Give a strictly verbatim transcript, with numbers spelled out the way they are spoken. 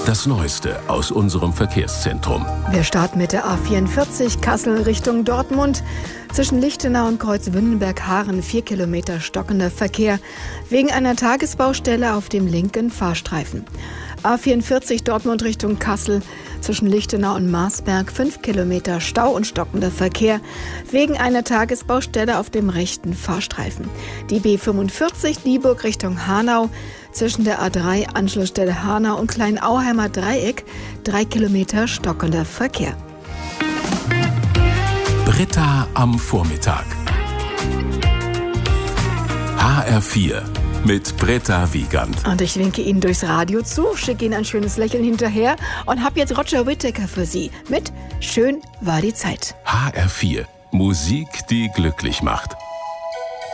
Das Neueste aus unserem Verkehrszentrum. Wir starten mit der A vierundvierzig Kassel Richtung Dortmund. Zwischen Lichtenau und Kreuzwündenberg-Haaren vier Kilometer stockender Verkehr wegen einer Tagesbaustelle auf dem linken Fahrstreifen. A vierundvierzig Dortmund Richtung Kassel. Zwischen Lichtenau und Marsberg fünf Kilometer Stau und stockender Verkehr wegen einer Tagesbaustelle auf dem rechten Fahrstreifen. Die B fünfundvierzig Dieburg Richtung Hanau. Zwischen der A drei Anschlussstelle Hanau und Kleinauheimer Dreieck drei Kilometer stockender Verkehr. Britta am Vormittag. H R vier mit Britta Wiegand. Und ich winke Ihnen durchs Radio zu, schicke Ihnen ein schönes Lächeln hinterher und habe jetzt Roger Whittaker für Sie mit Schön war die Zeit. H R vier. Musik, die glücklich macht.